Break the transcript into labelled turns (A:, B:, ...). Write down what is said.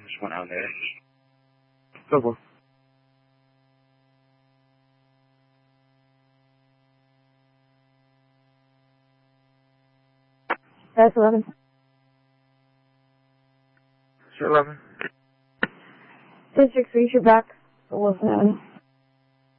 A: There's one out there.
B: Go for it.
C: That's 11.
B: Sure, 11.
C: District 3, you're back. Wilson Avenue.